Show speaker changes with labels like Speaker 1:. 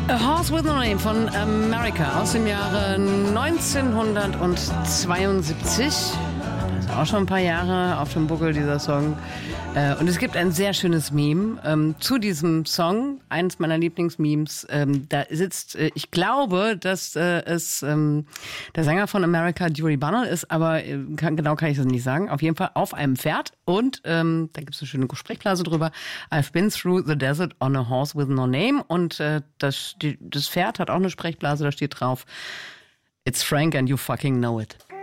Speaker 1: A Horse with No Name von America aus dem Jahre 1972. Das ist auch schon ein paar Jahre auf dem Buckel, dieser Song. Und es gibt ein sehr schönes Meme zu diesem Song, eines meiner Lieblingsmemes. Da sitzt, ich glaube, dass es der Sänger von America, Joey Bunnell, ist, aber genau kann ich das nicht sagen. Auf jeden Fall auf einem Pferd und da gibt es eine schöne Sprechblase drüber. I've been through the desert on a horse with no name. Und das Pferd hat auch eine Sprechblase, da steht drauf: It's Frank and you fucking know it.